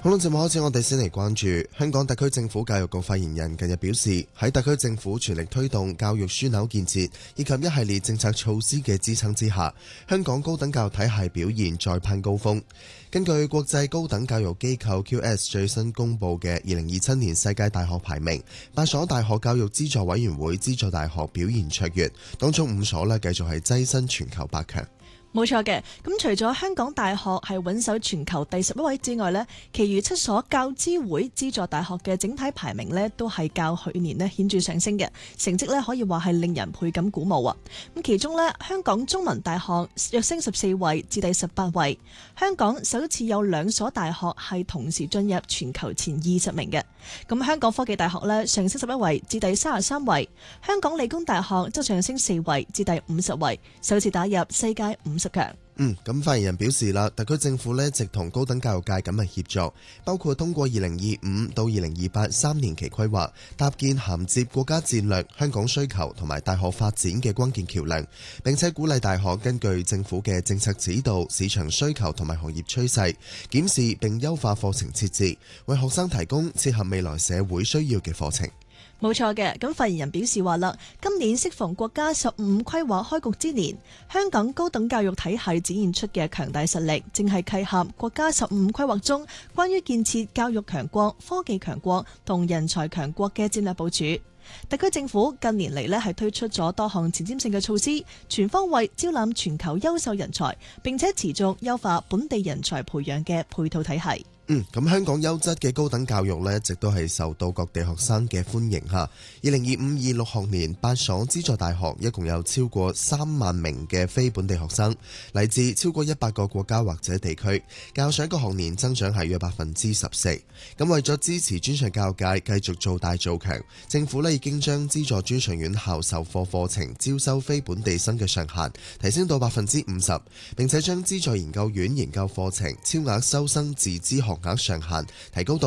好啦，節目開始，我哋先嚟關注香港特區政府教育局發言人近日表示，喺特區政府全力推動教育樞紐建設以及一系列政策措施嘅支撐之下，香港高等教育體系表現再攀高峰。根據國際高等教育機構 QS 最新公布嘅2027年世界大學排名，8所大學教育資助委員會資助大學表現卓越，當中5所繼續係躋身全球8強。 冇錯嘅，咁除咗香港大學係穩守全球第11位之外呢，其餘7所教資會資助大學嘅整體排名呢都係較去年呢顯著上升嘅，成績呢可以話係令人倍感鼓舞啊！咁其中呢，香港中文大學躍升14位至第18位，香港首次有2所大學係同時進入全球前20名嘅。咁香港科技大學呢上升11位至第33位，香港理工大學則上升4位至第50位，首次打入世界50強。 咁發言人表示啦，特區政府一直同高等教育界緊密協作，包括通過2025到2028 3年期規劃，搭建銜接國家戰略、香港需求同埋大學發展嘅關鍵橋樑，並且鼓勵大學根據政府嘅政策指導、市場需求同埋行業趨勢，檢視並優化課程設置，為學生提供切合未來社會需要嘅課程。 冇錯嘅，咁發言人表示話啦，今年適逢國家15規劃開局之年，香港高等教育體系展現出嘅強大實力，正係契合國家15規劃中關於建設教育強國、科技強國同人才強國嘅戰略部署。特區政府近年嚟係推出咗多項前瞻性嘅措施，全方位招攬全球優秀人才，並且持續優化本地人才培養嘅配套體系。 咁香港優質嘅高等教育一直都係受到各地學生嘅歡迎嚇。2025-26學年8所資助大學一共有超過3萬名嘅非本地學生，嚟自超過100個國家或者地區，較上一個學年增長係約14%。咁為咗支持專上教育界繼續做大做強，政府已經將資助專上院校授課課程招收非本地生嘅上限提升到50%，並且將資助研究院研究課程超額收生自資學額上限提高到